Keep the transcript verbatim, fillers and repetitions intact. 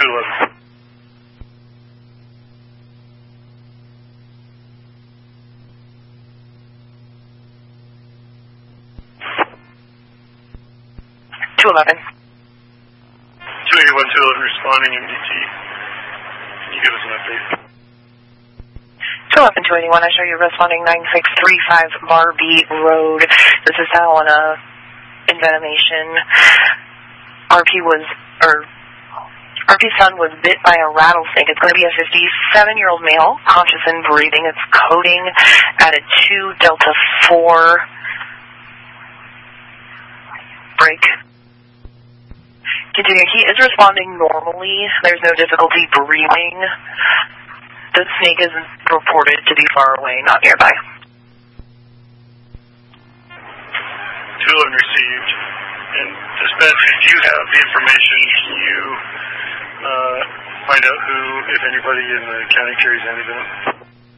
two eleven. two eleven. two eighty-one, two eleven responding M D T. Can you give us an update? two eleven, two eighty-one, I show you responding nine six three five Barbie Road. This is now on a envenomation. R P was, or R P's son was bit by a rattlesnake. It's going to be a fifty-seven-year-old male, conscious and breathing. It's coding at a two Delta four break. Continue. He is responding normally. There's no difficulty breathing. The snake is reported to be far away, not nearby. two eleven received. And dispatch, if you have the information, can you uh, find out who, if anybody in the county carries antivenom?